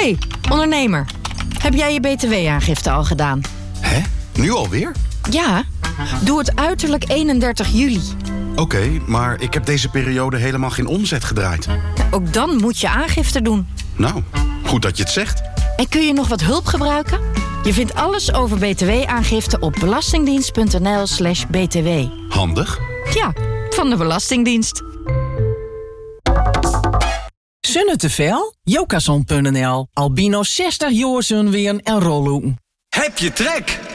Hey, ondernemer. Heb jij je btw-aangifte al gedaan? Hè? Nu alweer? Ja, doe het uiterlijk 31 juli. Oké, maar ik heb deze periode helemaal geen omzet gedraaid. Ook dan moet je aangifte doen. Nou, goed dat je het zegt. En kun je nog wat hulp gebruiken? Je vindt alles over btw-aangifte op belastingdienst.nl/btw. Handig. Ja, van de Belastingdienst. Zonne te veel? Jokason.nl. Albino 60 jaar weer en rollen. Heb je trek?